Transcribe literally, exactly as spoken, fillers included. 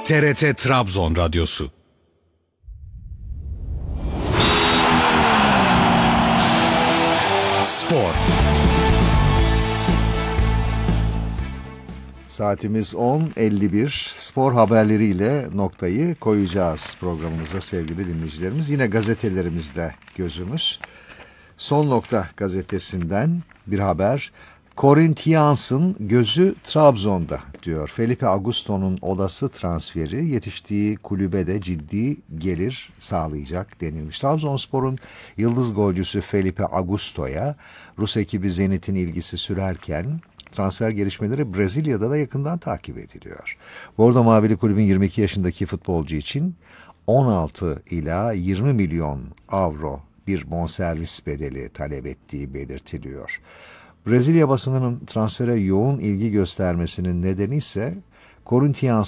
T R T Trabzon Radyosu. Spor. Saatimiz on elli bir. Spor haberleriyle noktayı koyacağız programımızda sevgili dinleyicilerimiz. Yine gazetelerimizde gözümüz. Son Nokta gazetesinden bir haber. Corinthians'ın gözü Trabzon'da diyor. Felipe Augusto'nun olası transferi yetiştiği kulübe de ciddi gelir sağlayacak denilmiş. Trabzonspor'un yıldız golcüsü Felipe Augusto'ya Rus ekibi Zenit'in ilgisi sürerken transfer gelişmeleri Brezilya'da da yakından takip ediliyor. Bordo Mavili kulübün yirmi iki yaşındaki futbolcu için on altı ila yirmi milyon avro bir bonservis bedeli talep ettiği belirtiliyor. Brezilya basınının transfere yoğun ilgi göstermesinin nedeni ise Corinthians